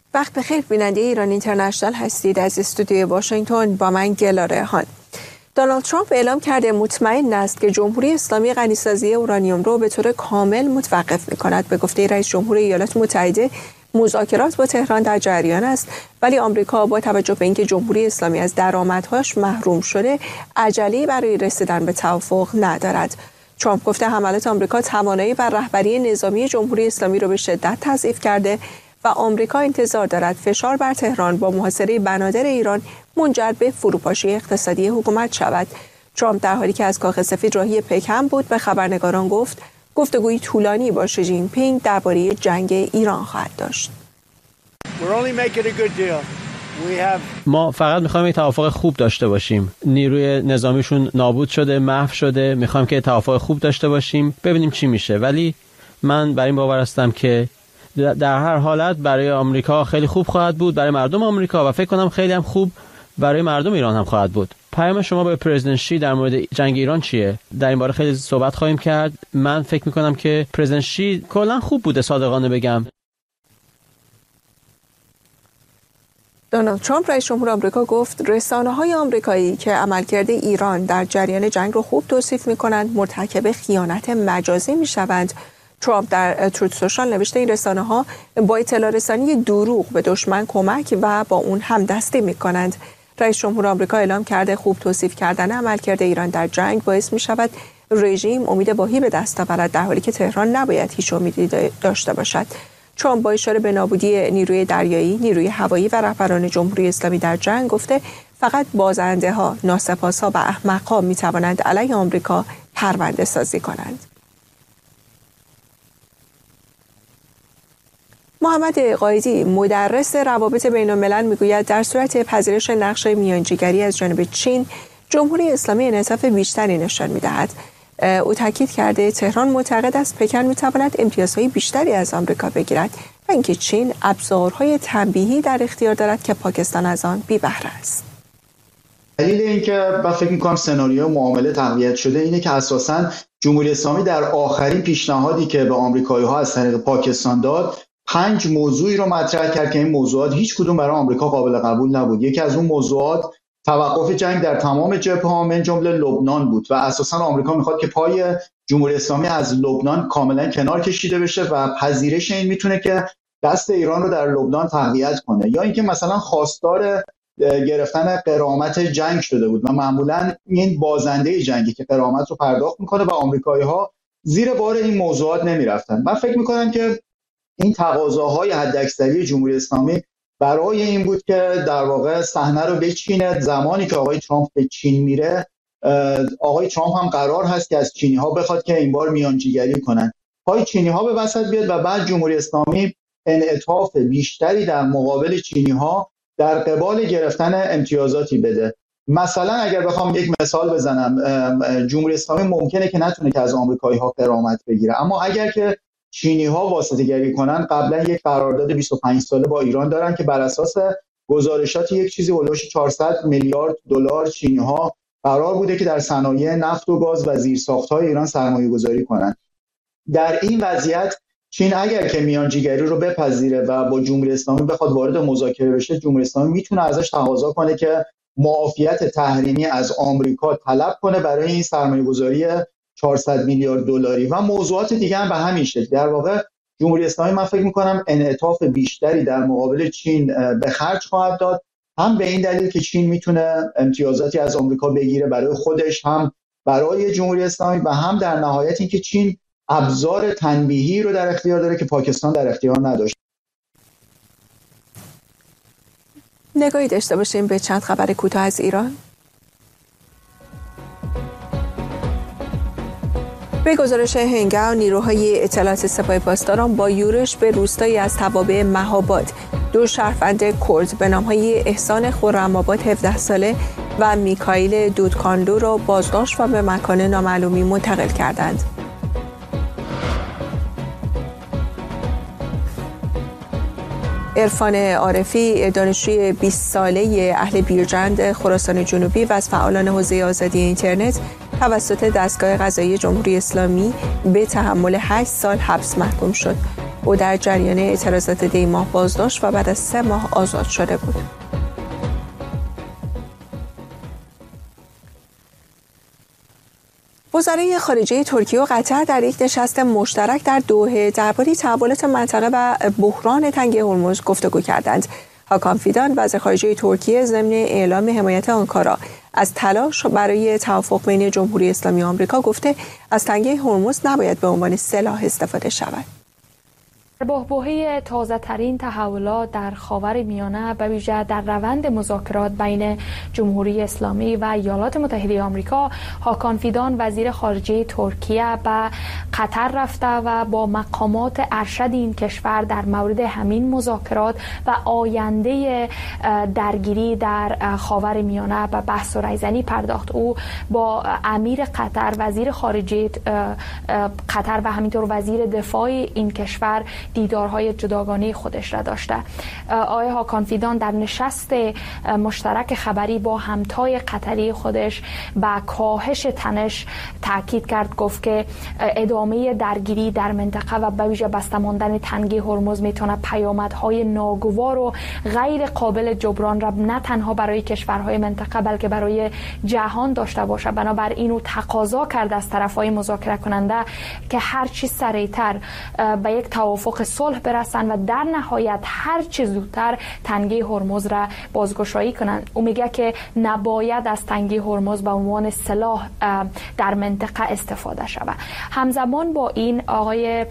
وقت بخیر بیننده ایران اینترنشنال هستید. از استودیوی واشنگتن با من گلا ریحان. دونالد ترامپ اعلام کرده مطمئن است که جمهوری اسلامی غنیسازی اورانیوم را به طور کامل متوقف می‌کند. به گفته رئیس جمهور ایالات متحده مذاکرات با تهران در جریان است، ولی آمریکا با توجه به اینکه جمهوری اسلامی از درآمدهاش محروم شده عجله‌ای برای رسیدن به توافق ندارد. ترامپ گفته حملات آمریکا توانایی بر رهبری نظامی جمهوری اسلامی را به شدت تضعیف کرده و آمریکا انتظار دارد فشار بر تهران با محاصره بنادر ایران منجر به فروپاشی اقتصادی حکومت شود. ترامپ در حالی که از کاخ سفید راهی پکن بود به خبرنگاران گفت گفتگوی طولانی با شی جین پینگ درباره جنگ ایران خواهد داشت. ما فقط میخوایم یک توافق خوب داشته باشیم. نیروی نظامیشون نابود شده، محو شده. میخوایم که توافق خوب داشته باشیم، ببینیم چی میشه. ولی من بر این باور هستم که در هر حالت برای آمریکا خیلی خوب خواهد بود، برای مردم آمریکا، و فکر کنم خیلی هم خوب برای مردم ایران هم خواهد بود. پیام شما به پرزیدنت شی در مورد جنگ ایران چیه؟ در این باره خیلی صحبت خواهیم کرد. من فکر میکنم که پرزیدنت شی کلا خوب بوده، صادقانه بگم. دونالد ترامپ رئیس جمهور آمریکا گفت رسانه‌های آمریکایی که عملکرد ایران در جریان جنگ رو خوب توصیف می‌کنند مرتکب خیانت مجازی می‌شوند. ترامپ در تروت سوشال نوشته این رسانه‌ها با اطلاع رسانی دروغ به دشمن کمک و با اون همدستی می‌کنند. رئیس جمهور آمریکا اعلام کرده خوب توصیف کردن عملکرد ایران در جنگ باعث می‌شود رژیم امید واهی به دست آورد، در حالی که تهران نباید هیچ امیدی داشته باشد. ترامپ با اشاره به نابودی نیروی دریایی، نیروی هوایی و رهبران جمهوری اسلامی در جنگ گفته فقط بازنده‌ها، ناسپاس‌ها و احمق‌ها می‌توانند علیه آمریکا پرونده سازی کنند. محمد قائدی مدرس روابط بین‌الملل میگوید در صورت پذیرش نقش میانجیگری از جانب چین، جمهوری اسلامی انعطاف بیشتری نشان می‌دهد. او تاکید کرده تهران معتقد است پکن می‌تواند امتیازهای بیشتری از آمریکا بگیرد و اینکه چین ابزارهای تنبیهی در اختیار دارد که پاکستان از آن بی بهره است. دلیل اینکه من فکر می‌کنم سناریو معامله تقویت شده اینه که اساساً جمهوری اسلامی در آخرین پیشنهادی که به آمریکایی‌ها از طریق پاکستان داد 5 موضوعی رو مطرح کرد که این موضوعات هیچ کدوم برای آمریکا قابل قبول نبود. یکی از اون موضوعات توقف جنگ در تمام جبهه‌ها من جمله لبنان بود و اساساً آمریکا میخواد که پای جمهوری اسلامی از لبنان کاملا کنار کشیده بشه و پذیرش این میتونه که دست ایران رو در لبنان تقویت کنه، یا اینکه مثلا خواستار گرفتن غرامت جنگ شده بود و معمولا این بازنده جنگی که غرامت رو پرداخت میکنه و آمریکایی‌ها زیر بار این موضوعات نمیرفتن. من فکر میکنم که این تقاضاهای حداکثری جمهوری اسلامی برای این بود که در واقع صحنه رو بچینه. زمانی که آقای ترامپ به چین میره، آقای ترامپ هم قرار هست که از چینی‌ها بخواد که این بار میانجیگری کنن، پای چینی‌ها به وسط بیاد و بعد جمهوری اسلامی انعطاف بیشتری در مقابل چینی‌ها در قبال گرفتن امتیازاتی بده. مثلا اگر بخوام یک مثال بزنم، جمهوری اسلامی ممکنه که نتونه که از آمریکایی‌ها غرامت بگیره، اما اگر که چینی‌ها واسطه‌گری کنن، قبلا یک قرارداد 25 ساله با ایران دارن که بر اساس گزارشات یک چیزی هولوش 400 میلیارد دلار چینی‌ها قرار بوده که در صنایع نفت و گاز و زیرساخت‌های ایران سرمایه‌گذاری کنن. در این وضعیت چین اگر که میانجیگری رو بپذیره و با جمهوری اسلامی بخواد وارد مذاکره بشه، جمهوری اسلامی میتونه ازش تقاضا کنه که معافیت تحریمی از آمریکا طلب کنه برای این سرمایه‌گذاری 400 میلیارد دلاری و موضوعات دیگه هم به همین شکل. در واقع جمهوری اسلامی من فکر می‌کنم انعطاف بیشتری در مقابل چین به خرج خواهد داد، هم به این دلیل که چین میتونه امتیازاتی از آمریکا بگیره برای خودش، هم برای جمهوری اسلامی، و هم در نهایت اینکه چین ابزار تنبیهی رو در اختیار داره که پاکستان در اختیار نداشت. نگاهی داشته باشیم به چند خبر کوتاه از ایران. به گزارش هنگاو، نیروهای اطلاعات سپاه پاسداران با یورش به روستایی از توابع مهاباد 2 شهروند کرد به نام‌های احسان خرم‌آباد 17 ساله و میکائیل دودکانلو را بازداشت و به مکان نامعلومی منتقل کردند. عرفان عارفی، دانشجوی 20 ساله اهل بیرجند خراسان جنوبی و از فعالان حوزه آزادی اینترنت، توسط دستگاه قضایی جمهوری اسلامی به تحمل 8 سال حبس محکوم شد. او در جریان اعتراضات دی ماه بازداشت و بعد از 3 ماه آزاد شده بود. وزرای خارجه ترکیه و قطر در یک نشست مشترک در دوحه درباره تحولات منطقه و بحران تنگه هرمز گفتگو کردند. هاکان فیدان وزیر خارجه ترکیه ضمن اعلام حمایت آنکارا از تلاش برای توافق بین جمهوری اسلامی آمریکا گفته از تنگه هرمز نباید به عنوان سلاح استفاده شود. بحبوحه تازه‌ترین تحولات در خاورمیانه به ویژه در روند مذاکرات بین جمهوری اسلامی و ایالات متحده آمریکا، هاکان فیدان وزیر خارجه ترکیه به قطر رفته و با مقامات ارشد این کشور در مورد همین مذاکرات و آینده درگیری در خاورمیانه به بحث و رایزنی پرداخت. او با امیر قطر، وزیر خارجه قطر و همینطور وزیر دفاع این کشور دیدارهای جداگانه خودش را داشته. آقای هاکان فیدان در نشست مشترک خبری با همتای قطری خودش با کاهش تنش تاکید کرد. گفت که ادامه درگیری در منطقه و به ویژه بسته ماندن تنگه هرمز میتونه پیامدهای ناگوار و غیر قابل جبران را نه تنها برای کشورهای منطقه بلکه برای جهان داشته باشه. بنابراین او تقاضا کرد از طرفهای مذاکره کننده که هر چی سریعتر به یک توافق صلح برسن و در نهایت هر چه زودتر تنگه هرمز را بازگشایی کنند. او میگه که نباید از تنگه هرمز به عنوان سلاح در منطقه استفاده شود. همزمان با این آقای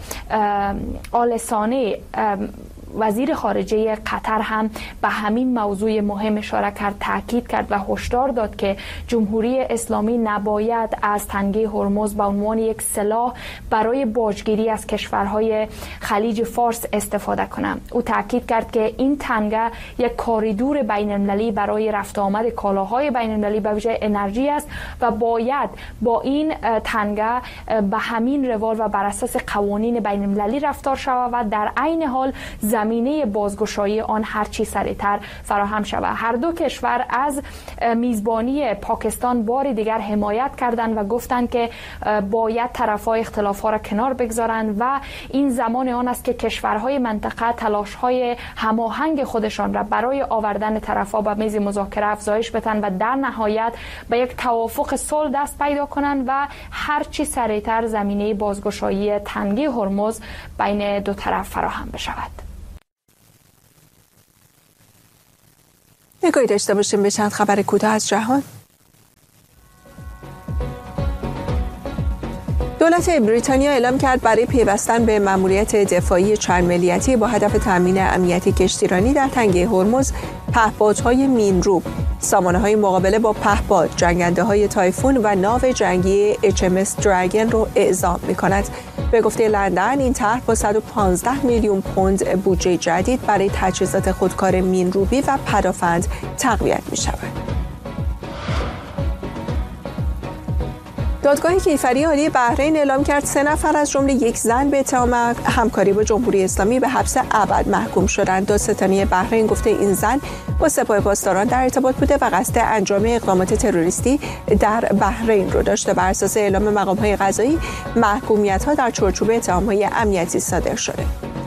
آلسانی وزیر خارجه قطر هم به همین موضوع مهم اشاره کرد، تاکید کرد و هشدار داد که جمهوری اسلامی نباید از تنگه هرمز به عنوان یک سلاح برای باجگیری از کشورهای خلیج فارس استفاده کنند. او تاکید کرد که این تنگه یک کاریدور بین المللی برای رفت آمد کالاهای بین المللی به ویژه انرژی است و باید با این تنگه به همین روال و بر اساس قوانین بین المللی رفتار شود و در عین حال زمینه بازگشایی آن هرچی سریعتر فراهم شود. هر دو کشور از میزبانی پاکستان بار دیگر حمایت کردند و گفتند که باید طرف‌های اختلاف‌ها را کنار بگذارند و این زمان آن است که کشورهای منطقه تلاش‌های هماهنگ خودشان را برای آوردن طرف‌ها به میز مذاکره افزایش بدن و در نهایت به یک توافق صلح دست پیدا کنند و هرچی سریعتر زمینه بازگشایی تنگه هرمز بین دو طرف فراهم بشود. نگاهی داشته باشیم به چند خبر کوتاه از جهان. دولت بریتانیا اعلام کرد برای پیوستن به مأموریت دفاعی چند ملیتی با هدف تامین امنیت کشتیرانی در تنگه هرمز، پهپادهای مین‌روب، سامانه‌های مقابله با پهپاد، جنگنده‌های تایفون و ناو جنگی HMS دراگن رو اعزام می‌کند. به گفته لندن این طرح با 115 میلیون پوند بودجه جدید برای تجهیزات خودکار مین‌روبی و پدافند تقویت می‌شود. دادگاه کیفری عالی بحرین اعلام کرد 3 نفر از جمله یک زن به اتهام همکاری با جمهوری اسلامی به حبس ابد محکوم شدند. دادستانی بحرین گفته این زن با سپاه پاسداران در ارتباط بوده و قصد انجام اقدامات تروریستی در بحرین رو داشته. بر اساس اعلام مقام‌های قضایی محکومیت‌ها در چارچوب اتهام‌های امنیتی صادر شده.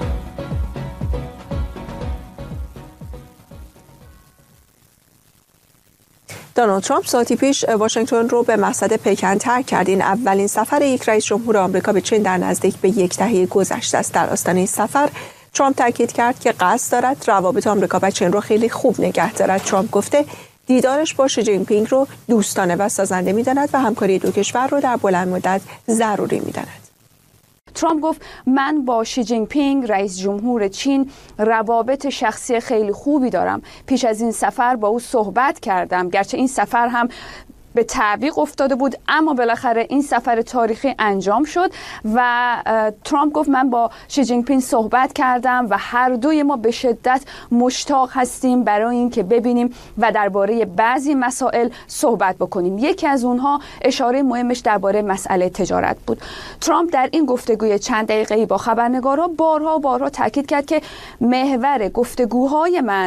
دونالد ترامپ ساعتی پیش واشنگتن رو به مقصد پکن ترک کرد. این اولین سفر یک رئیس جمهور آمریکا به چین در نزدیک به یک دهه گذشته است. در آستانه سفر ترامپ تاکید کرد که قصد دارد روابط آمریکا و چین رو خیلی خوب نگه دارد. ترامپ گفته دیدارش با شی جین پینگ رو دوستانه و سازنده می‌داند و همکاری دو کشور رو در بلند مدت ضروری می‌داند. ترامپ گفت من با شی جین پینگ رئیس جمهور چین روابط شخصی خیلی خوبی دارم. پیش از این سفر با او صحبت کردم، گرچه این سفر هم به تعویق افتاده بود اما بالاخره این سفر تاریخی انجام شد و ترامپ گفت من با شی جین پینگ صحبت کردم و هر دوی ما به شدت مشتاق هستیم برای اینکه ببینیم و درباره بعضی مسائل صحبت بکنیم. یکی از اونها اشاره مهمش درباره مسئله تجارت بود. ترامپ در این گفتگوی چند دقیقه‌ای با خبرنگارا بارها تاکید کرد که محور گفتگوهای من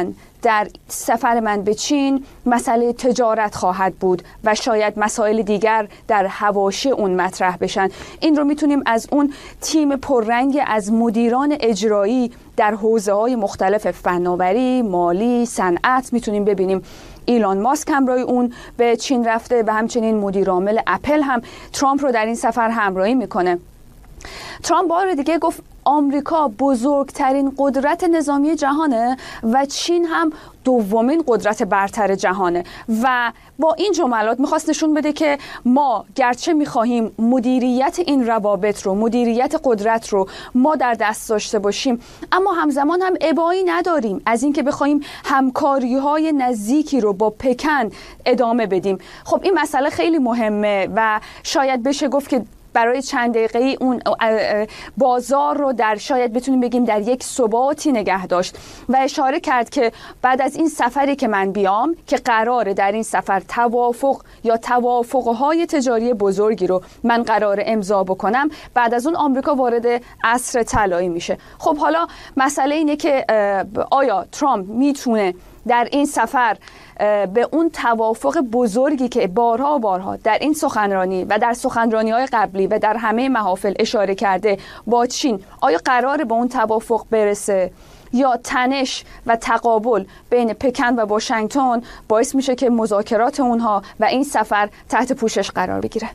در سفر من به چین مسئله تجارت خواهد بود و شاید مسائل دیگر در حواشی اون مطرح بشن. این رو میتونیم از اون تیم پررنگ از مدیران اجرایی در حوزه‌های مختلف فناوری، مالی، صنعت میتونیم ببینیم. ایلان ماسک همراه اون به چین رفته و همچنین مدیر عامل اپل هم ترامپ رو در این سفر همراهی میکنه. ترامپ بار دیگه گفت آمریکا بزرگترین قدرت نظامی جهانه و چین هم دومین قدرت برتر جهانه و با این جملات میخواست نشون بده که ما گرچه میخواهیم مدیریت این روابط رو، مدیریت قدرت رو ما در دست داشته باشیم، اما همزمان هم ابایی نداریم از اینکه بخوایم همکاری‌های نزدیکی رو با پکن ادامه بدیم. خب این مسئله خیلی مهمه و شاید بشه گفت که برای چند دقیقه اون بازار رو در شاید بتونیم بگیم در یک ثباتی نگه داشت و اشاره کرد که بعد از این سفری که من بیام که قراره در این سفر توافق یا توافقهای تجاری بزرگی رو من قراره امضا بکنم، بعد از اون آمریکا وارد عصر طلایی میشه. خب حالا مسئله اینه که آیا ترامپ میتونه در این سفر به اون توافق بزرگی که بارها در این سخنرانی و در سخنرانی‌های قبلی و در همه محافل اشاره کرده با چین، آیا قراره به اون توافق برسه یا تنش و تقابل بین پکن و واشنگتن باعث میشه که مذاکرات اونها و این سفر تحت پوشش قرار بگیره؟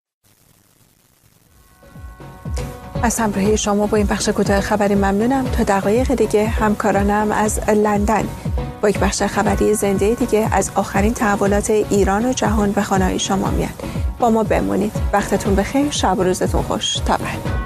از همراهی شما با این بخش کوتاه خبری ممنونم. تا دقایق دیگه همکارانم از لندن با یک بخش خبری زنده دیگه از آخرین تحولات ایران و جهان به خانه‌های شما میاد. با ما بمونید. وقتتون بخیر، شب و روزتون خوش. تا بعد.